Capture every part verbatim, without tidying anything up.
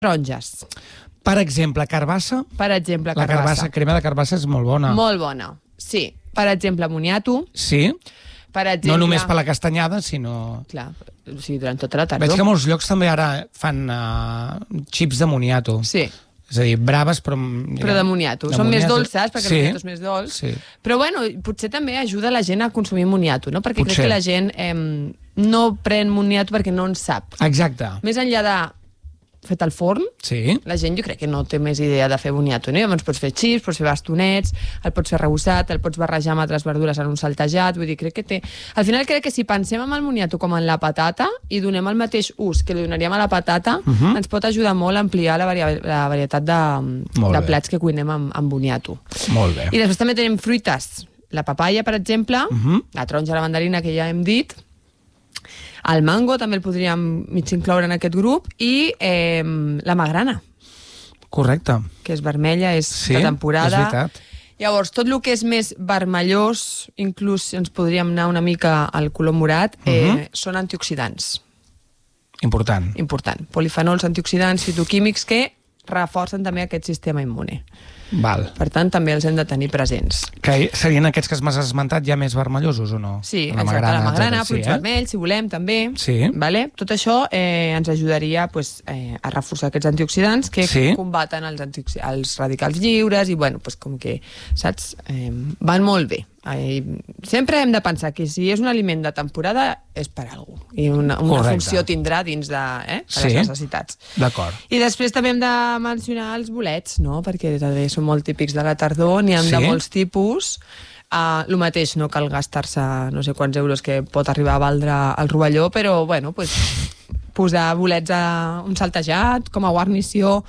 taronges. Per exemple, carbassa? Per exemple, La carbassa. carbassa, crema de carbassa és molt bona. Molt bona, sí. Per exemple, moniato. Sí? Per exemple... No només per la castanyada, sinó... Clar, o sigui, durant tota la tardor. Veig que molts llocs també ara fan uh, xips de moniato. Sí. És a dir, braves, però... Però de moniato. De Són moniato. més dolces, perquè Sí. el moniato és més dolç. Sí. Però, bueno, potser també ajuda la gent a consumir moniato, no? Perquè Potser. crec que la gent eh, no pren moniato perquè no en sap. Exacte. Més enllà de fet al forn, Sí. la gent jo crec que no té més idea de fer boniato, no? Llavors pots fer xips, pots fer bastonets, el pots fer arrebossat, el pots barrejar amb altres verdures en un saltejat, vull dir, crec que té... Al final crec que si pensem en el moniato com en la patata i donem el mateix ús que li donaríem a la patata, uh -huh. ens pot ajudar molt a ampliar la, vari la varietat de, Molt de bé. plats que cuinem amb, amb boniato. Molt bé. I després també tenim fruites. La papaya, per exemple, uh -huh. la taronja, la mandarina, que ja hem dit, el mango també el podríem mig incloure en aquest grup, i eh, la magrana, Correcte. que és vermella, és Sí, de temporada. és veritat. Llavors, tot el que és més vermellós, inclús ens podríem anar una mica al color morat, eh, uh -huh. són antioxidants. Important. Important. Polifenols, antioxidants, fitoquímics que reforcen també aquest sistema immune. Val. Per tant, també els hem de tenir presents. Que serien aquests que m'has esmentat ja més vermellosos o no? Sí, la exacte, magrana, la magrana, etcètera. fruits sí, eh? vermells, si volem, també. Sí. Vale? Tot això eh, ens ajudaria pues, eh, a reforçar aquests antioxidants que Sí. combaten els, antioxi els radicals lliures i, bueno, pues, com que, saps, eh, van molt bé. Eh, sempre hem de pensar que si és un aliment de temporada és per alguna cosa. I una, una Correcte. funció tindrà dins de, eh, de Sí. les necessitats. D'acord. I després també hem de mencionar els bolets, no? Perquè també són molt típics de la tardor, n'hi ha Sí. de molts tipus. Uh, el mateix, no cal gastar-se no sé quants euros que pot arribar a valdre el rovelló, però bueno, pues, posar bolets a un saltejat com a guarnició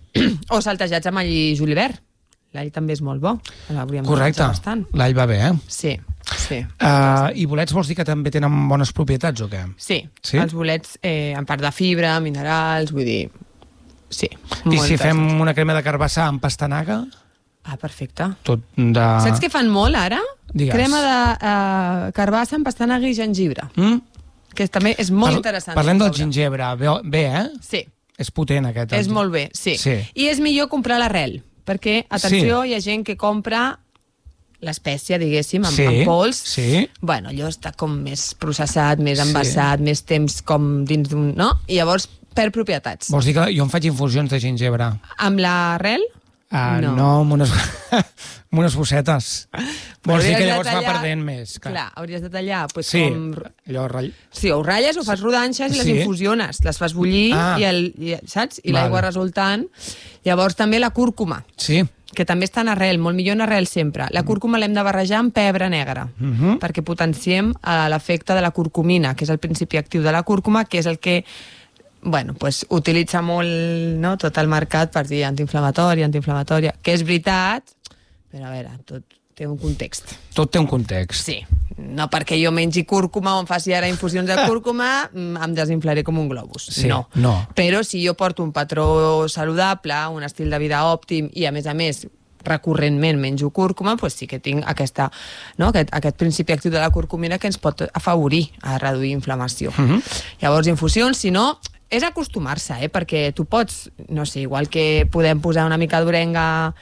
o saltejats amb all i julivert. L'all també és molt bo. Correcte. L'all va bé, eh? Sí, sí. Uh, I bolets vols dir que també tenen bones propietats o què? Sí, Sí? els bolets, eh, en part de fibra, minerals, vull dir... Sí. I si moltes. fem una crema de carbassa amb pastanaga? Ah, perfecte. Tot de... Saps què fan molt, ara? Digues. Crema de uh, carbassa amb pastanaga i gengibre. Mm? Que també és molt Par interessant. Parlem del de veure. gingebre. Bé, bé, eh? Sí, És potent, aquest. és molt bé, sí. Sí. I és millor comprar l'arrel, perquè, atenció, Sí. hi ha gent que compra l'espècie, diguéssim, amb, Sí, amb pols. sí. Bueno, allò està com més processat, més Sí. envasat, més temps com dins d'un... No? I llavors perd propietats. Vols dir que jo em faig infusions de gingebre? Amb l'arrel? Uh, no. No. no, amb unes, amb unes bossetes. Vols dir Hauries que de llavors va tallar- perdent més? Clar. Clar, hauries de tallar pues, Sí, com... allò... ratll- Sí, o ho ratlles o fas rodanxes i les Sí. infusiones. Les fas bullir Ah. i, el, i, saps? I Val. l'aigua resultant. Llavors també la cúrcuma, Sí. que també està en arrel, molt millor en arrel sempre. La cúrcuma l'hem de barrejar amb pebre negre, Uh -huh. perquè potenciem eh, l'efecte de la curcumina, que és el principi actiu de la cúrcuma, que és el que bueno, pues, utilitza molt, no, tot el mercat per dir antiinflamatori, antiinflamatòria, que és veritat, però a veure, tot té un context. Tot té un context. Sí, no perquè jo mengi cúrcuma o em faci ara infusions de cúrcuma em desinflaré com un globus. Sí, no. no. Però si jo porto un patró saludable, un estil de vida òptim i, a més a més, recurrentment menjo cúrcuma, doncs sí que tinc aquesta, no, aquest, aquest principi actiu de la curcumina que ens pot afavorir a reduir inflamació. Uh -huh. Llavors, infusions, si no, és acostumar-se, eh? Perquè tu pots, no sé, igual que podem posar una mica d'orenga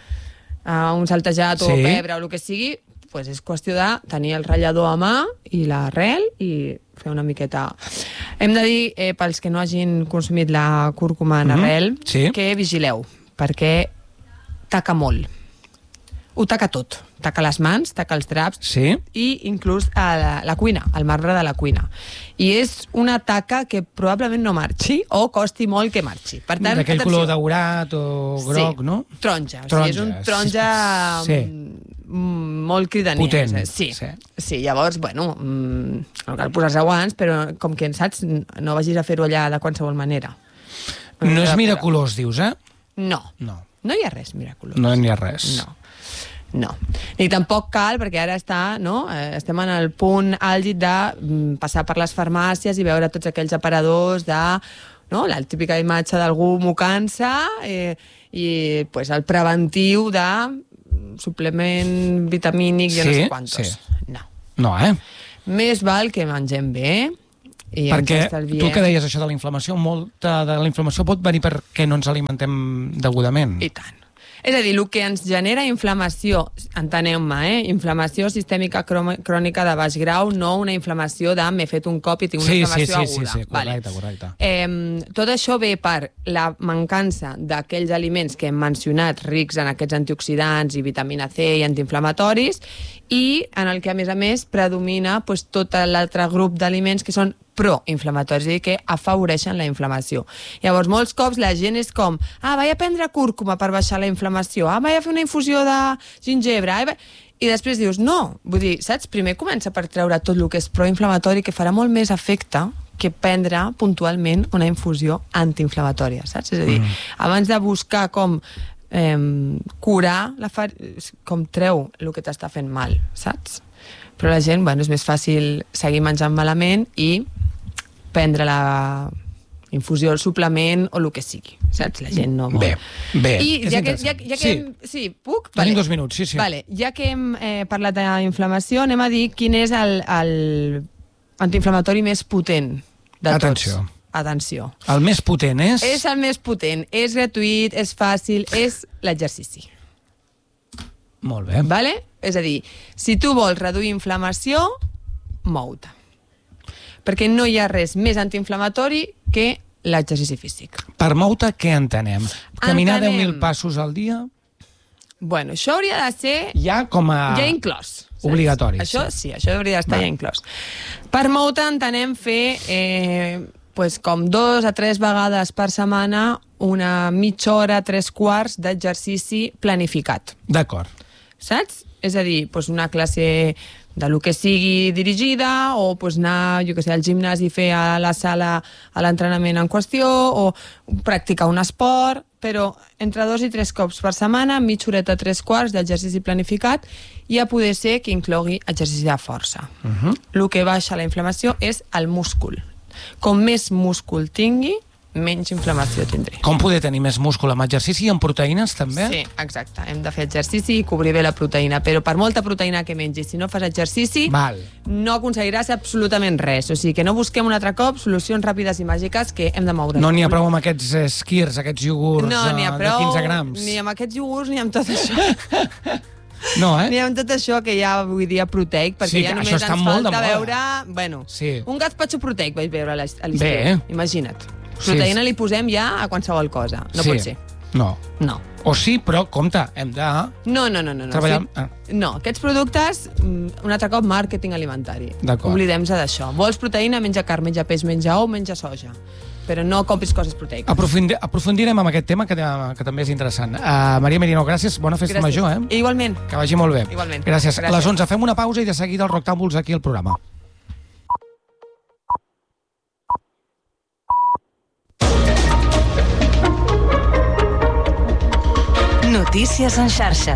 a un saltejat Sí. o pebre o el que sigui, pues és qüestió de tenir el ratllador a mà i l'arrel i fer una miqueta... Hem de dir, eh, pels que no hagin consumit la cúrcuma en arrel, Mm-hmm. Sí. que vigileu, perquè taca molt. Ho taca tot. Taca les mans, taca els draps Sí. i inclús a la, la cuina, al marbre de la cuina. I és una taca que probablement no marxi o costi molt que marxi. Per tant, D'aquell atenció. color daurat o groc, sí, no? Taronja. O sigui, Taronja, és un taronja sí. mm, molt cridaner. Potent, Sí. sí. sí, llavors, bueno, mm, no cal posar-se guants, però com que en saps, no vagis a fer-ho allà de qualsevol manera. No és miraculós, dius, eh? No. No. No hi ha res miraculós. No n'hi ha res. No. No. Ni tampoc cal, perquè ara està, no? eh, estem en el punt àlgid de mm, passar per les farmàcies i veure tots aquells aparadors de, no? La típica imatge d'algú mocant-se eh, i pues, el preventiu de suplement vitamínic i Sí, no sé quantos. sí. No. No, eh? Més val que mengem bé, I perquè tu que deies això de la inflamació, molta de la inflamació pot venir perquè no ens alimentem degudament. I tant. És a dir, el que ens genera inflamació, enteneu-me, eh? inflamació sistèmica crònica de baix grau, no una inflamació de m'he fet un cop i tinc una sí, inflamació sí, sí, aguda. Sí, sí, correcte, correcte. Eh, tot això ve per la mancança d'aquells aliments que hem mencionat, rics en aquests antioxidants i vitamina C i antiinflamatoris, i en el que, a més a més, predomina pues, tot l'altre grup d'aliments que són proinflamatoris, és a dir, que afavoreixen la inflamació. Llavors, molts cops la gent és com, ah, vaig a prendre cúrcuma per baixar la inflamació, ah, vaig a fer una infusió de gingebre, ah, i després dius, no, vull dir, saps? Primer comença per treure tot el que és proinflamatori, que farà molt més efecte que prendre puntualment una infusió antiinflamatòria, saps? És a dir, mm. abans de buscar com eh, curar, la fer... com treu el que t'està fent mal, saps? Però la gent, bueno, és més fàcil seguir menjant malament i prendre la infusió, el suplement o el que sigui, saps? La gent no vol. Bé, bé. I ja que, ja, ja que sí. hem... Sí, puc? Tenim vale. dos minuts, sí, sí. Vale. Ja que hem eh, parlat d'inflamació, anem a dir quin és el, el antiinflamatori més potent de Atenció. tots. Atenció. El més potent és... És el més potent, és gratuït, és fàcil, és l'exercici. Molt bé. Vale? És a dir, si tu vols reduir inflamació, mou-te. Perquè no hi ha res més antiinflamatori que l'exercici físic. Per mou-te, què entenem? Caminar entenem... deu mil passos al dia? Bueno, això hauria de ser... Ja com a... Ja inclòs. Saps? Obligatori. Això sí, això hauria d'estar ja inclòs. Per mou-te entenem fer eh, pues, com dos a tres vegades per setmana una mitja hora, tres quarts d'exercici planificat. D'acord. Saps? És a dir, pues una classe de lo que sigui dirigida, o pues anar, jo que sé, al gimnàs i fer a la sala a l'entrenament en qüestió, o practicar un esport, però entre dos i tres cops per setmana, mitja horeta, tres quarts d'exercici planificat, i a poder ser que inclogui exercici de força. Uh-huh. El que baixa la inflamació és el múscul. Com més múscul tingui, menys inflamació tindré. Com poder tenir més múscul amb exercici i amb proteïnes, també? Sí, exacte. Hem de fer exercici i cobrir bé la proteïna, però per molta proteïna que mengis, si no fas exercici, Val. no aconseguiràs absolutament res. O sigui, que no busquem un altre cop solucions ràpides i màgiques, que hem de moure. No n'hi ha prou amb aquests esquirs, aquests iogurts no, uh, de quinze grams. Ni amb aquests iogurts, ni amb tot això. No, eh? Ni amb tot això que hi ha avui dia proteic, perquè sí, ja només ens falta veure... Bueno, sí. un gazpacho proteic vaig veure a l'estiu. Imagina't. Proteïna sí. li posem ja a qualsevol cosa. No sí. pot ser. No. No. O sí, però, compte, hem de... No, no, no. no, no. Treballar... Sí. No, aquests productes, un altre cop, màrqueting alimentari. Oblidem-se d'això. Vols proteïna? Menja carn, menja peix, menja ou, menja soja. Però no compris coses proteiques. Aprofundi aprofundirem amb aquest tema, que, que també és interessant. Uh, Maria Merino, gràcies. Bona festa gràcies. Major, eh? Igualment. Que vagi molt bé. Igualment. Gràcies. gràcies. A les onze fem una pausa i de seguida el Roctàmbuls aquí al programa. Notícies en xarxa.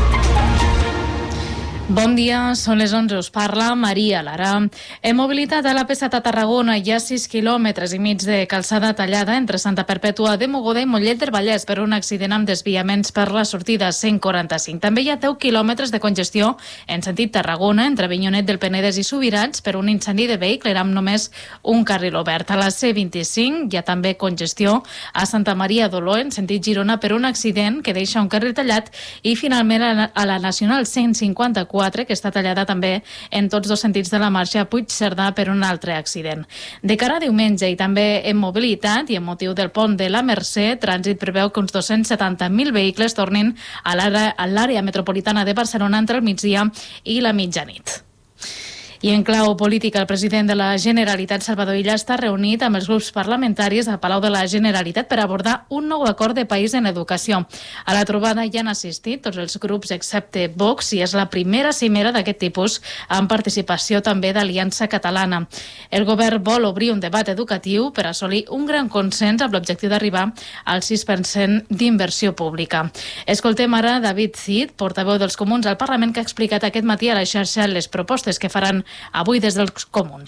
Bon dia, són les onze, us parla Maria Lara. Hem mobilitat a l'A P set a Tarragona. Hi ha sis quilòmetres i mig de calçada tallada entre Santa Perpètua de Mogoda i Mollet del Vallès per un accident amb desviaments per la sortida cent quaranta-cinc. També hi ha deu quilòmetres de congestió en sentit Tarragona entre Avinyonet del Penedès i Subirats per un incendi de vehicle amb només un carril obert. A la C vint-i-cinc hi ha també congestió a Santa Maria d'Oló en sentit Girona per un accident que deixa un carril tallat, i finalment a la Nacional cent cinquanta-quatre que està tallada també en tots dos sentits de la marxa a Puigcerdà per un altre accident. De cara a diumenge i també en mobilitat i en motiu del pont de la Mercè, Trànsit preveu que uns dos-cents setanta mil vehicles tornin a l'àrea metropolitana de Barcelona entre el migdia i la mitjanit. I en clau política, el president de la Generalitat, Salvador Illa, està reunit amb els grups parlamentaris al Palau de la Generalitat per abordar un nou acord de país en educació. A la trobada hi han assistit tots els grups excepte Vox i és la primera cimera d'aquest tipus amb participació també d'Aliança Catalana. El govern vol obrir un debat educatiu per assolir un gran consens amb l'objectiu d'arribar al sis per cent d'inversió pública. Escoltem ara David Cid, portaveu dels Comuns al Parlament, que ha explicat aquest matí a la xarxa les propostes que faran avui des dels Comuns.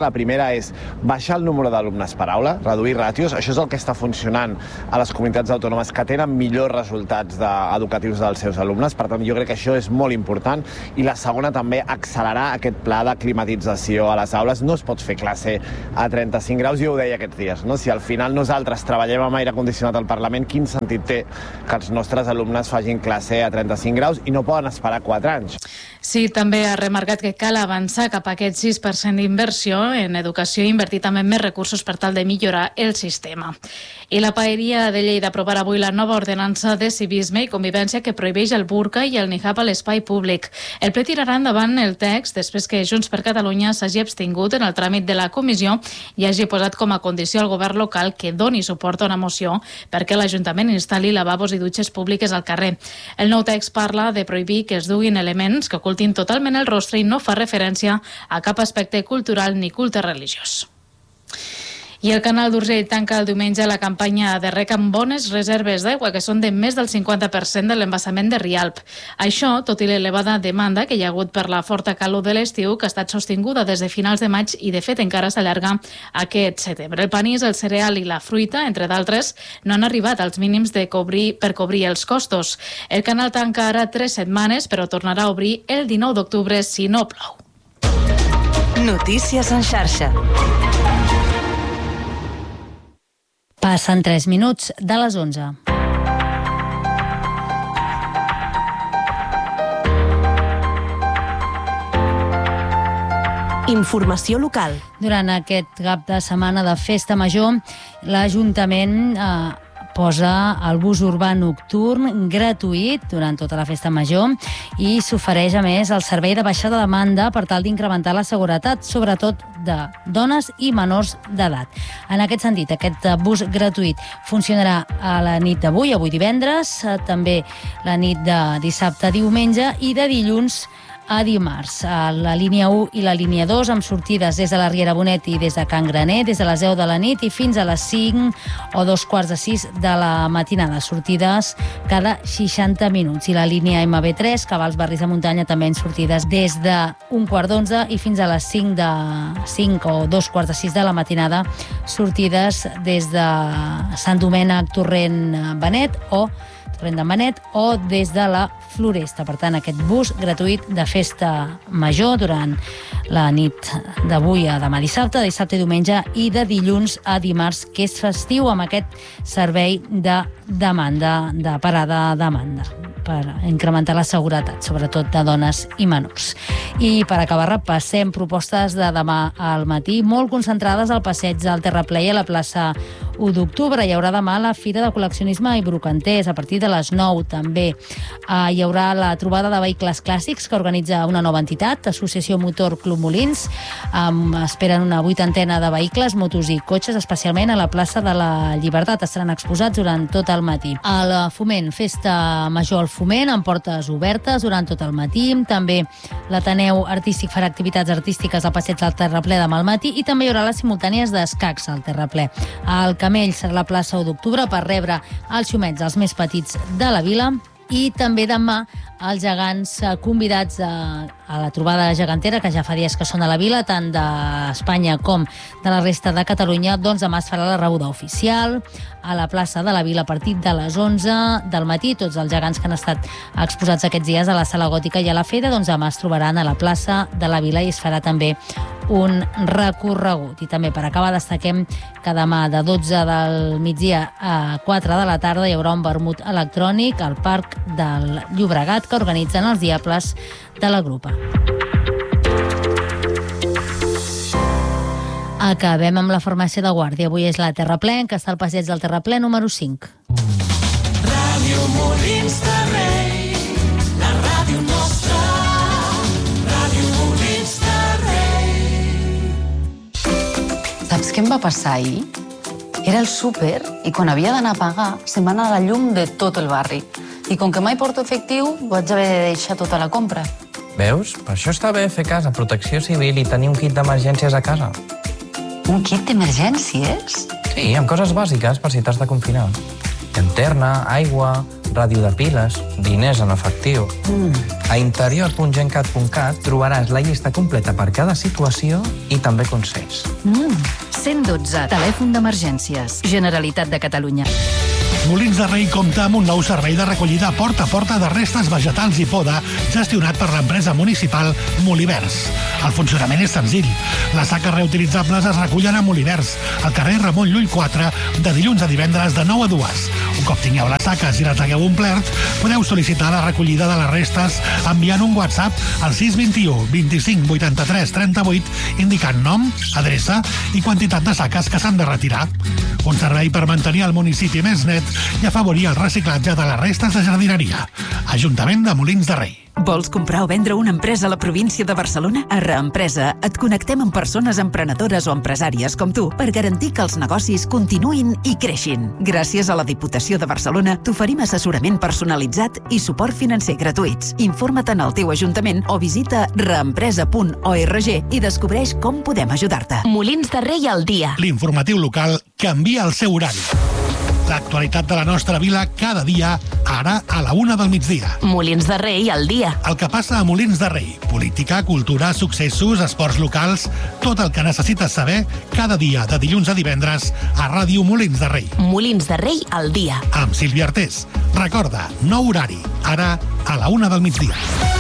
La primera és baixar el número d'alumnes per aula, reduir ràtios. Això és el que està funcionant a les comunitats autònomes que tenen millors resultats educatius dels seus alumnes. Per tant, jo crec que això és molt important. I la segona també, accelerar aquest pla de climatització a les aules. No es pot fer classe a trenta-cinc graus, jo ho deia aquests dies, no? Si al final nosaltres treballem amb aire condicionat al Parlament, quin sentit té que els nostres alumnes facin classe a trenta-cinc graus i no poden esperar quatre anys? Sí, també ha remarcat que cal avançar cap a aquest sis per cent d'inversió en educació i invertir també més recursos per tal de millorar el sistema. I la Paeria de Lleida aprovarà avui la nova ordenança de civisme i convivència que prohibeix el burca i el nihab a l'espai públic. El ple tirarà endavant el text després que Junts per Catalunya s'hagi abstingut en el tràmit de la comissió i hagi posat com a condició al govern local que doni suport a una moció perquè l'Ajuntament instal·li lavabos i dutxes públiques al carrer. El nou text parla de prohibir que es duguin elements que ocultin totalment el rostre i no fa referència a cap aspecte cultural ni culte religiós. I el Canal d'Urgell tanca el diumenge la campanya de rec amb bones reserves d'aigua, que són de més del cinquanta per cent de l'embassament de Rialp. Això, tot i l'elevada demanda que hi ha hagut per la forta calor de l'estiu, que ha estat sostinguda des de finals de maig i, de fet, encara s'allarga aquest setembre. El panís, el cereal i la fruita, entre d'altres, no han arribat als mínims de cobrir, per cobrir els costos. El canal tanca ara tres setmanes, però tornarà a obrir el dinou d'octubre si no plou. Notícies en xarxa. Passen tres minuts de les onze. Informació local. Durant aquest cap de setmana de festa major, l'Ajuntament eh, posa el bus urbà nocturn gratuït durant tota la festa major i s'ofereix a més el servei de baixada de demanda per tal d'incrementar la seguretat, sobretot de dones i menors d'edat. En aquest sentit, aquest bus gratuït funcionarà a la nit d'avui, avui divendres, també la nit de dissabte a diumenge i de dilluns a dimarts. A la línia u i la línia dos amb sortides des de la Riera Bonet i des de Can Graner, des de les deu de la nit i fins a les cinc o dos quarts de sis de la matinada. Sortides cada seixanta minuts. I la línia eme be tres, que va als barris de muntanya, també en sortides des d'un quart d'onze i fins a les cinc de cinc o dos quarts de sis de la matinada. Sortides des de Sant Domènec, Torrent, Benet o Torrent de Benet o des de la Floresta. Per tant, aquest bus gratuït de festa major durant la nit d'avui a demà dissabte, dissabte i diumenge i de dilluns a dimarts, que és festiu, amb aquest servei de demanda, de parada a demanda, per incrementar la seguretat, sobretot de dones i menors. I per acabar, repassem propostes de demà al matí, molt concentrades al passeig del Terraplè i a la plaça u d'octubre. Hi haurà demà la Fira de Col·leccionisme i Brocanters, a partir de les nou també. Uh, hi haurà la trobada de vehicles clàssics que organitza una nova entitat, Associació Motor Club Molins. Um, esperen una vuitantena de vehicles, motos i cotxes, especialment a la plaça de la Llibertat. Estaran exposats durant tot el matí. Al Foment, festa major al Foment, amb portes obertes durant tot el matí. També l'Ateneu Artístic farà activitats artístiques al passeig del Terraplè demà al matí i també hi haurà les simultànies d'escacs al Terraplè. Al Camell serà la plaça u d'octubre per rebre els xumets, els més petits de la vila. I també demà els gegants convidats a, a la trobada gegantera, que ja fa dies que són a la vila, tant d'Espanya com de la resta de Catalunya. Doncs demà es farà la rebuda oficial a la plaça de la Vila a partir de les onze del matí. Tots els gegants que han estat exposats aquests dies a la Sala Gòtica i a la Feda, doncs demà es trobaran a la plaça de la Vila i es farà també un recorregut. I també, per acabar, destaquem que demà de dotze del migdia a quatre de la tarda hi haurà un vermut electrònic al Parc del Llobregat que organitzen els Diables de la Grupa. Acabem amb la farmàcia de Guàrdia. Avui és la Terraplè, que està al passeig del Terraplè número cinc. Ràdio Molins de Rei, la ràdio nostra, Ràdio Molins de Rei. Saps què em va passar ahir? Era el súper i quan havia d'anar a pagar se'm va anar la llum de tot el barri. I com que mai porto efectiu, vaig haver de deixar tota la compra. Veus? Per això està bé fer cas a Protecció Civil i tenir un kit d'emergències a casa. Un kit d'emergències? Sí, amb coses bàsiques per si t'has de confinar. Llanterna, aigua, ràdio de piles, diners en efectiu. Mm. A interior punt gencat punt cat trobaràs la llista completa per cada situació i també consells. Mm. cent dotze, telèfon d'emergències. Generalitat de Catalunya. Molins de Rei compta amb un nou servei de recollida porta a porta de restes vegetals i poda gestionat per l'empresa municipal Molivers. El funcionament és senzill. Les saques reutilitzables es recullen a Molivers, al carrer Ramon Llull quatre, de dilluns a divendres de nou a dues. Un cop tingueu les saques i les hagueu omplert, podeu sol·licitar la recollida de les restes enviant un WhatsApp al sis dos u, vint-i-cinc, vuitanta-tres, trenta-vuit, indicant nom, adreça i quantitat de saques que s'han de retirar. Un servei per mantenir el municipi més net i afavorir el reciclatge de les restes de jardineria. Ajuntament de Molins de Rei. Vols comprar o vendre una empresa a la província de Barcelona? A Reempresa et connectem amb persones emprenedores o empresàries com tu per garantir que els negocis continuïn i creixin. Gràcies a la Diputació de Barcelona t'oferim assessorament personalitzat i suport financer gratuïts. Informa't en el teu ajuntament o visita reempresa punt org i descobreix com podem ajudar-te. Molins de Rei al dia. L'informatiu local canvia el seu horari. L'actualitat de la nostra vila cada dia, ara a la una del migdia. Molins de Rei al dia. El que passa a Molins de Rei. Política, cultura, successos, esports locals, tot el que necessites saber cada dia de dilluns a divendres a Ràdio Molins de Rei. Molins de Rei al dia. Amb Sílvia Artés. Recorda, nou horari, ara a la una del migdia.